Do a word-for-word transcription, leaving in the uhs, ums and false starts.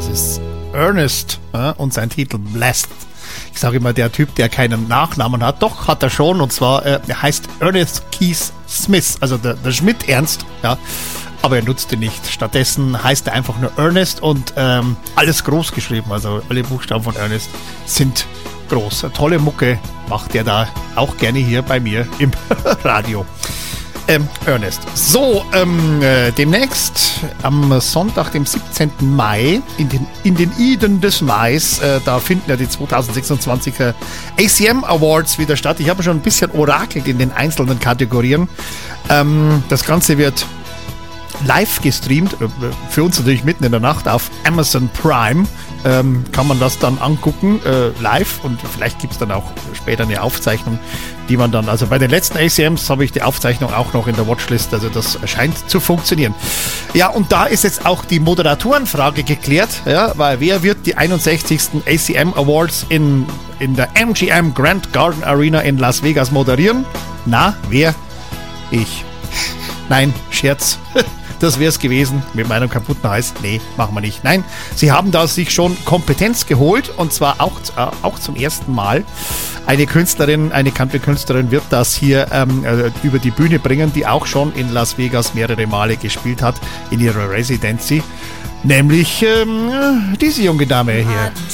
Das ist Ernest äh, und sein Titel Blessed. Ich sage immer, der Typ, der keinen Nachnamen hat, doch, hat er schon. Und zwar, äh, er heißt Ernest Keith Smith, also der, der Schmidt Ernst, ja. Aber er nutzt ihn nicht. Stattdessen heißt er einfach nur Ernest und ähm, alles groß geschrieben. Also alle Buchstaben von Ernest sind groß. Eine tolle Mucke macht er da auch gerne hier bei mir im Radio. Ähm, Ernest. So, ähm, äh, demnächst am Sonntag, dem siebzehnten Mai, in den, in den Iden des Mais, äh, da finden ja die zweitausendsechsundzwanziger A C M Awards wieder statt. Ich habe schon ein bisschen orakelt in den einzelnen Kategorien. Ähm, das Ganze wird live gestreamt, für uns natürlich mitten in der Nacht auf Amazon Prime, ähm, kann man das dann angucken, äh, live, und vielleicht gibt es dann auch später eine Aufzeichnung, die man dann, also bei den letzten A C Ms habe ich die Aufzeichnung auch noch in der Watchlist, also das scheint zu funktionieren. Ja, und da ist jetzt auch die Moderatorenfrage geklärt, ja, weil wer wird die einundsechzigsten A C M Awards in, in der M G M Grand Garden Arena in Las Vegas moderieren? Na, wer? Ich. Nein, Scherz. Das wäre es gewesen mit meinem kaputten Hals. Nee, machen wir nicht. Nein, sie haben da sich schon Kompetenz geholt, und zwar auch, äh, auch zum ersten Mal. Eine Künstlerin, eine Country-Künstlerin wird das hier ähm, äh, über die Bühne bringen, die auch schon in Las Vegas mehrere Male gespielt hat in ihrer Residency. Nämlich ähm, diese junge Dame hier.